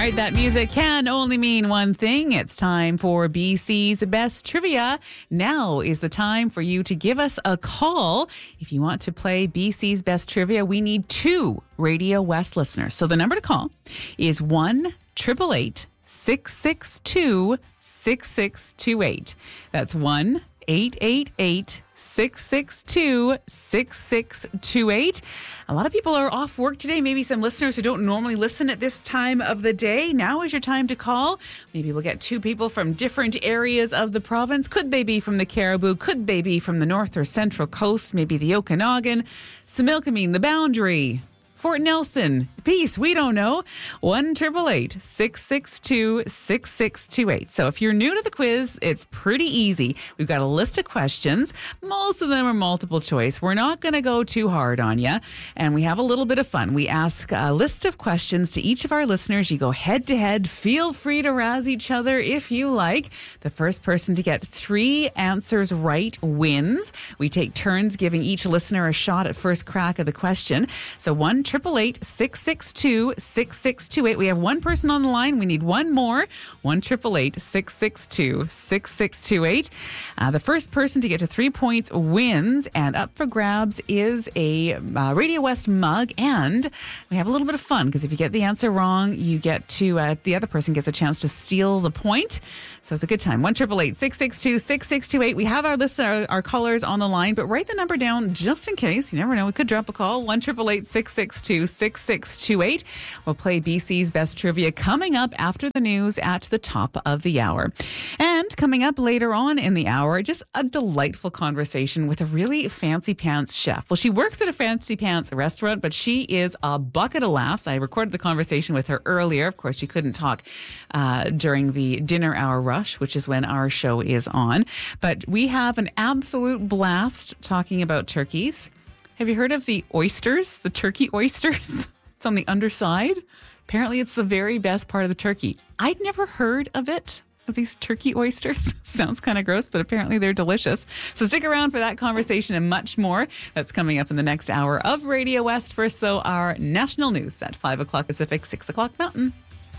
right, that music can only mean one thing. It's time for BC's Best Trivia. Now is the time for you to give us a call. If you want to play BC's Best Trivia, we need 2 Radio West listeners. So the number to call is 1-888-662-6628. That's 1-888-662-6628. A lot of people are off work today. Maybe some listeners who don't normally listen at this time of the day. Now is your time to call. Maybe we'll get 2 people from different areas of the province. Could they be from the Cariboo? Could they be from the north or central coast? Maybe the Okanagan, Similkameen, the Boundary, Fort Nelson, Peace, we don't know. 1-888-662-6628. So if you're new to the quiz, it's pretty easy. We've got a list of questions. Most of them are multiple choice. We're not going to go too hard on you. And we have a little bit of fun. We ask a list of questions to each of our listeners. You go head to head. Feel free to razz each other if you like. The first person to get 3 answers right wins. We take turns giving each listener a shot at first crack of the question. So 1-888-662-6628. We have one person on the line. We need one more. 1-888-662-6628. The first person to get to 3 points wins. And up for grabs is a Radio West mug. And we have a little bit of fun because if you get the answer wrong, you get to, the other person gets a chance to steal the point. So it's a good time. 1-888-662-6628. We have our list, our callers on the line, but write the number down just in case. You never know. We could drop a call. 1-888-662-6628. We'll play BC's Best Trivia coming up after the news at the top of the hour. And coming up later on in the hour, just a delightful conversation with a really fancy pants chef. Well, she works at a fancy pants restaurant, but she is a bucket of laughs. I recorded the conversation with her earlier. Of course, she couldn't talk during the dinner hour rush, which is when our show is on. But we have an absolute blast talking about turkeys. Have you heard of the oysters, the turkey oysters? It's on the underside. Apparently, it's the very best part of the turkey. I'd never heard of it, of these turkey oysters. Sounds kind of gross, but apparently they're delicious. So stick around for that conversation and much more. That's coming up in the next hour of Radio West. First, though, our national news at 5 o'clock Pacific, 6 o'clock Mountain.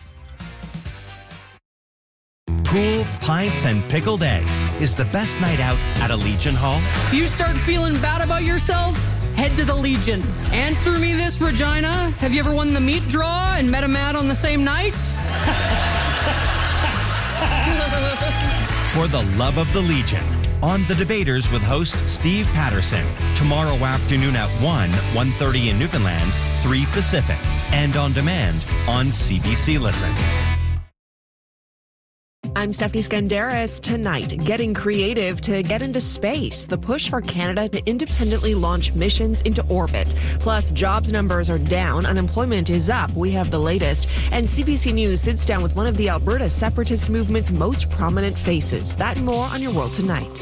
Pool, pints, and pickled eggs is the best night out at a Legion Hall. If you start feeling bad about yourself, head to the Legion. Answer me this, Regina. Have you ever won the meat draw and met a Matt on the same night? For the love of the Legion. On The Debaters with host Steve Patterson. Tomorrow afternoon at 1:30 in Newfoundland, 3 Pacific. And on demand on CBC Listen. I'm Stephanie Skandaris. Tonight, getting creative to get into space. The push for Canada to independently launch missions into orbit. Plus, jobs numbers are down. Unemployment is up. We have the latest. And CBC News sits down with one of the Alberta separatist movement's most prominent faces. That and more on Your World Tonight.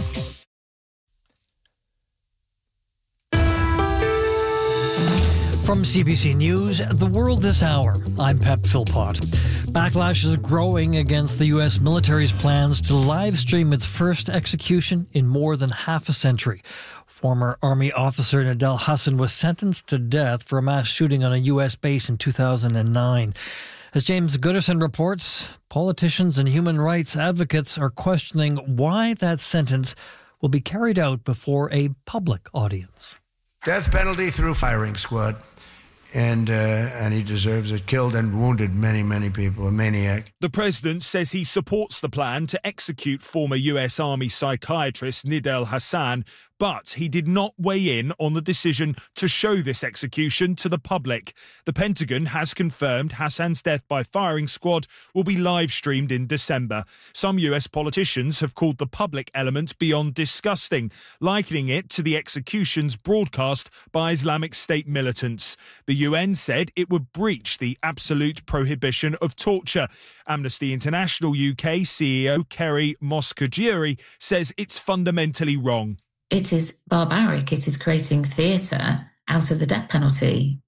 From CBC News, The World This Hour, I'm Pep Philpott. Backlash is growing against the U.S. military's plans to live stream its first execution in more than half a century. Former Army officer Nidal Hasan was sentenced to death for a mass shooting on a U.S. base in 2009. As James Gooderson reports, politicians and human rights advocates are questioning why that sentence will be carried out before a public audience. Death penalty through firing squad. And he deserves it. Killed and wounded many, many people. A maniac. The president says he supports the plan to execute former US Army psychiatrist Nidal Hasan, but he did not weigh in on the decision to show this execution to the public. The Pentagon has confirmed Hasan's death by firing squad will be live streamed in December. Some US politicians have called the public element beyond disgusting, likening it to the executions broadcast by Islamic State militants. The UN said it would breach the absolute prohibition of torture. Amnesty International UK CEO Kerry Moscogiuri says it's fundamentally wrong. It is barbaric. It is creating theatre out of the death penalty.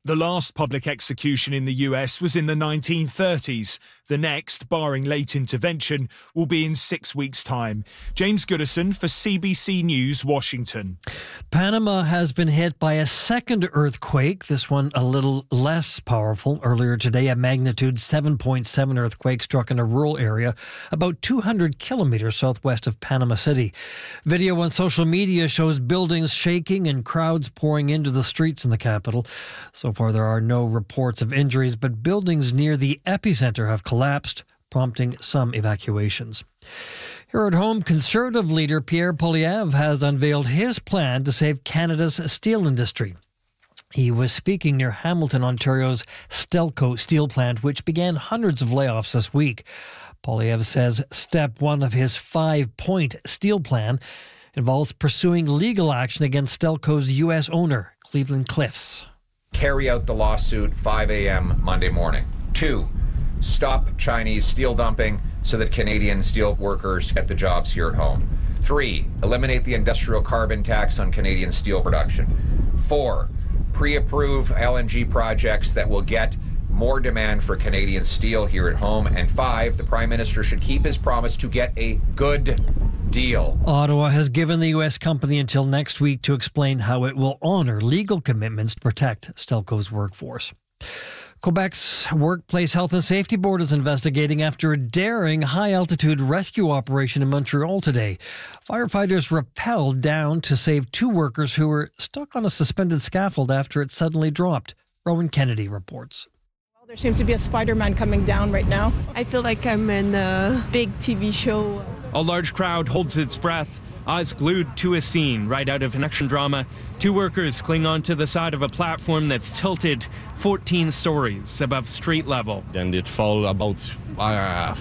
The last public execution in the US was in the 1930s. The next, barring late intervention, will be in 6 weeks' time. James Goodison for CBC News, Washington. Panama has been hit by a second earthquake, this one a little less powerful. Earlier today, a magnitude 7.7 earthquake struck in a rural area about 200 kilometers southwest of Panama City. Video on social media shows buildings shaking and crowds pouring into the streets in the capital. So far, there are no reports of injuries, but buildings near the epicenter have collapsed, prompting some evacuations. Here at home, Conservative leader Pierre Poilievre has unveiled his plan to save Canada's steel industry. He was speaking near Hamilton, Ontario's Stelco steel plant, which began hundreds of layoffs this week. Poilievre says step one of his 5-point steel plan involves pursuing legal action against Stelco's U.S. owner, Cleveland Cliffs. Carry out the lawsuit 5 a.m. Monday morning. 2, stop Chinese steel dumping so that Canadian steel workers get the jobs here at home. 3, eliminate the industrial carbon tax on Canadian steel production. 4, pre-approve LNG projects that will get more demand for Canadian steel here at home. And 5, the Prime Minister should keep his promise to get a good deal. Ottawa has given the U.S. company until next week to explain how it will honour legal commitments to protect Stelco's workforce. Quebec's Workplace Health and Safety Board is investigating after a daring high-altitude rescue operation in Montreal today. Firefighters rappelled down to save 2 workers who were stuck on a suspended scaffold after it suddenly dropped. Rowan Kennedy reports. Well, there seems to be a Spider-Man coming down right now. I feel like I'm in a big TV show. A large crowd holds its breath, eyes glued to a scene right out of an action drama. 2 workers cling onto the side of a platform that's tilted 14 stories above street level. And it fell about